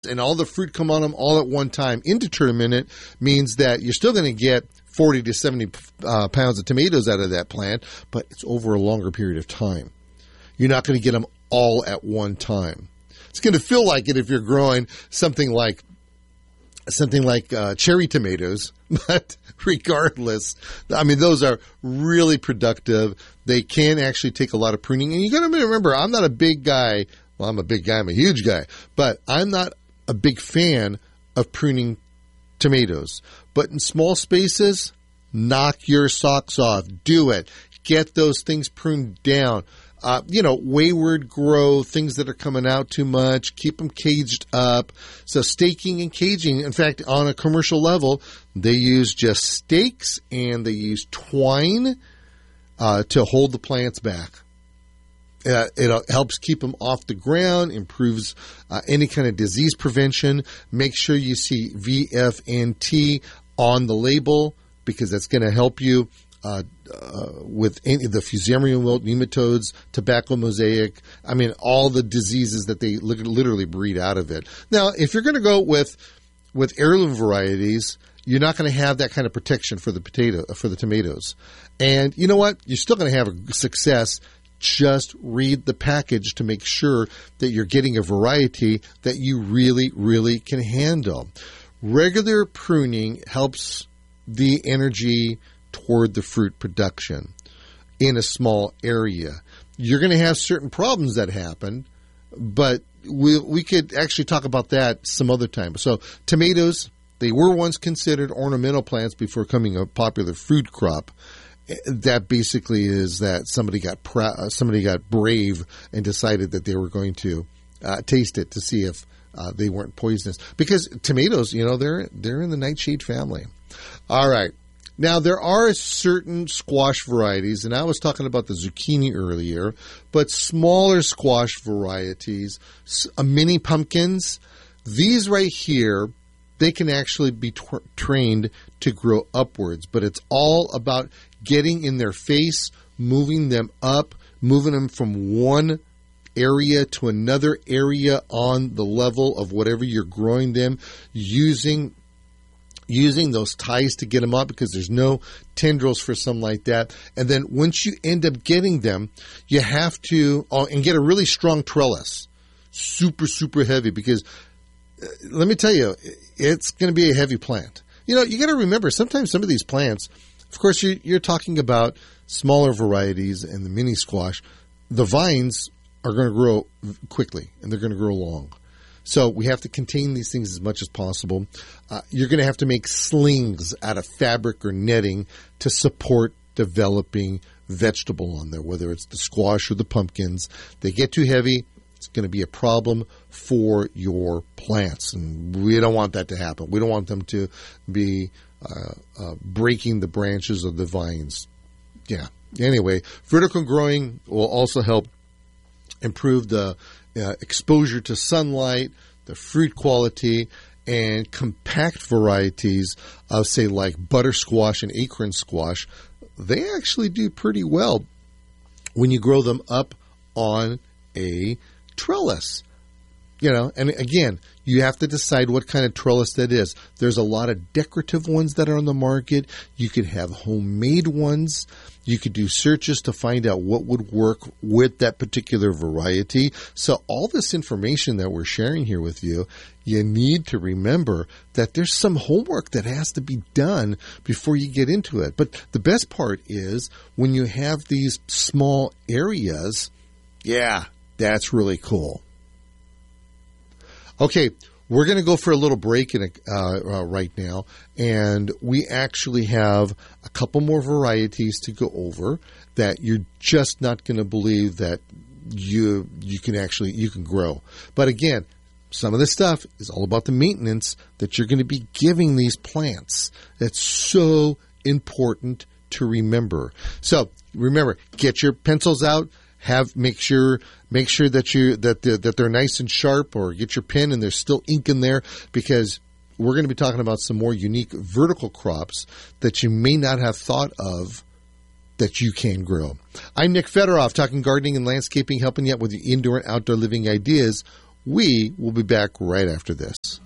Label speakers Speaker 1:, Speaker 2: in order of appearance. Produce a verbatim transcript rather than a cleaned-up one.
Speaker 1: and all the fruit come on them all at one time. Indeterminate means that you're still going to get forty to seventy uh, pounds of tomatoes out of that plant, but it's over a longer period of time. You're not going to get them all at one time. It's going to feel like it if you're growing something like something like uh, cherry tomatoes, but regardless, I mean, those are really productive. They can actually take a lot of pruning. And you got to remember, I'm not a big guy. Well, I'm a big guy. I'm a huge guy. But I'm not a big fan of pruning tomatoes. But in small spaces, knock your socks off. Do it. Get those things pruned down. Uh, you know, wayward growth, things that are coming out too much, keep them caged up. So staking and caging, in fact, on a commercial level, they use just stakes and they use twine uh, to hold the plants back. Uh, it helps keep them off the ground, improves uh, any kind of disease prevention. Make sure you see V F N T on the label because that's going to help you Uh, uh, with any, the Fusarium wilt, nematodes, tobacco mosaic. I mean, all the diseases that they li- literally breed out of it. Now, if you're going to go with with heirloom varieties, you're not going to have that kind of protection for the potato for the tomatoes. And you know what? You're still going to have a success. Just read the package to make sure that you're getting a variety that you really, really can handle. Regular pruning helps the energy toward the fruit production in a small area. You're going to have certain problems that happen, but we we could actually talk about that some other time. So tomatoes, they were once considered ornamental plants before becoming a popular food crop. That basically is that somebody got pr- somebody got brave and decided that they were going to uh, taste it to see if uh, they weren't poisonous. Because tomatoes, you know, they're they're in the nightshade family. All right. Now, there are certain squash varieties, and I was talking about the zucchini earlier, but smaller squash varieties, uh, mini pumpkins, these right here, they can actually be tw- trained to grow upwards, but it's all about getting in their face, moving them up, moving them from one area to another area on the level of whatever you're growing them, using using those ties to get them up because there's no tendrils for something like that. And then once you end up getting them, you have to oh, and get a really strong trellis, super, super heavy because uh, let me tell you, it's going to be a heavy plant. You know, you got to remember sometimes some of these plants, of course, you're, you're talking about smaller varieties and the mini squash. The vines are going to grow quickly and they're going to grow long. So we have to contain these things as much as possible. Uh, you're going to have to make slings out of fabric or netting to support developing vegetable on there, whether it's the squash or the pumpkins. They get too heavy, it's going to be a problem for your plants. And we don't want that to happen. We don't want them to be uh, uh, breaking the branches of the vines. Yeah. Anyway, vertical growing will also help improve the Uh, exposure to sunlight, the fruit quality, and compact varieties of, say, like butter squash and acorn squash, they actually do pretty well when you grow them up on a trellis. You know, and again, you have to decide what kind of trellis that is. There's a lot of decorative ones that are on the market. You could have homemade ones. You could do searches to find out what would work with that particular variety. So all this information that we're sharing here with you, you need to remember that there's some homework that has to be done before you get into it. But the best part is when you have these small areas, yeah, that's really cool. Okay, we're going to go for a little break in a, uh, uh, right now, and we actually have a couple more varieties to go over that you're just not going to believe that you you can actually you can grow. But again, some of this stuff is all about the maintenance that you're going to be giving these plants. That's so important to remember. So remember, get your pencils out. Have make sure make sure that you that the, that they're nice and sharp, or get your pen and there's still ink in there, because we're going to be talking about some more unique vertical crops that you may not have thought of that you can grow. I'm Nick Federoff, talking gardening and landscaping, helping you out with your indoor and outdoor living ideas. We will be back right after this.